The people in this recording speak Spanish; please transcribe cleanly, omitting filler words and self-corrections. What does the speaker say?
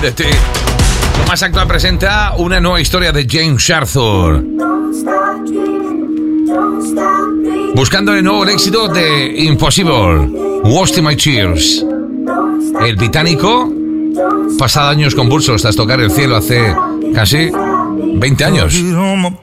de ti. Lo más actual presenta una nueva historia de James Arthur, buscando de nuevo el éxito de Impossible, Wasting My Tears. El británico, pasado años convulsos tras tocar el cielo hace casi 20 años.